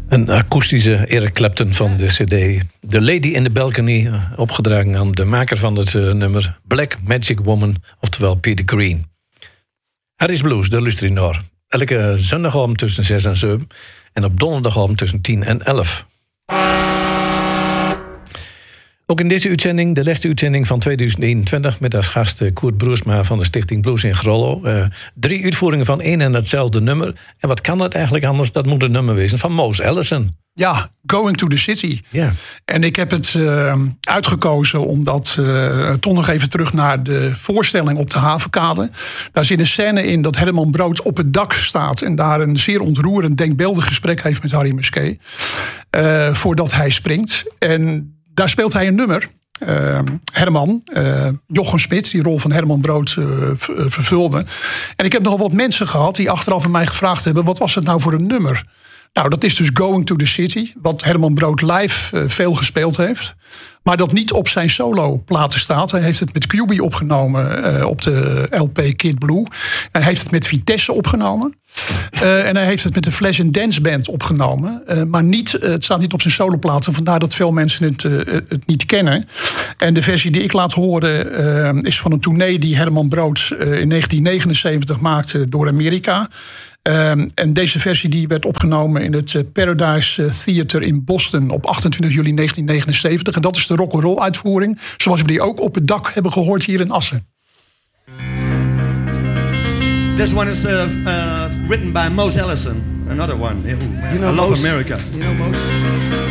Een akoestische Eric Clapton van de cd The Lady in the Balcony, opgedragen aan de maker van het nummer Black Magic Woman, oftewel Peter Green. Harry's Blues, daar luister je naar. Elke zondagavond tussen 6 en 7 en op donderdagavond tussen 10 en 11. Ook in deze uitzending, de laatste uitzending van 2021... met als gast Koert Broersma van de Stichting Blues in Grollo. 3 uitvoeringen van één en hetzelfde nummer. En wat kan dat eigenlijk anders? Dat moet een nummer wezen van Mose Allison. Ja, Going to the City. Ja. En ik heb het uitgekozen omdat... toch nog even terug naar de voorstelling op de Havenkade. Daar zit een scène in dat Herman Brood op het dak staat... en daar een zeer ontroerend, denkbeeldig gesprek heeft met Harry Musquet. Voordat hij springt. En daar speelt hij een nummer. Herman, Jochem Smit, die rol van Herman Brood vervulde. En ik heb nogal wat mensen gehad die achteraf aan mij gevraagd hebben... wat was het nou voor een nummer? Nou, dat is dus Going to the City, wat Herman Brood live veel gespeeld heeft. Maar dat niet op zijn solo-platen staat. Hij heeft het met QB opgenomen op de LP Kid Blue. Hij heeft het met Vitesse opgenomen. En hij heeft het met de Flash and Dance Band opgenomen. Maar het staat niet op zijn soloplaten. Vandaar dat veel mensen het niet kennen. En de versie die ik laat horen is van een tournee die Herman Brood in 1979 maakte door Amerika. En deze versie die werd opgenomen in het Paradise Theater in Boston op 28 juli 1979. En dat is de rock'n'roll uitvoering, zoals we die ook op het dak hebben gehoord hier in Assen. This one is written by Mose Allison, another one. I love America. You know Mose?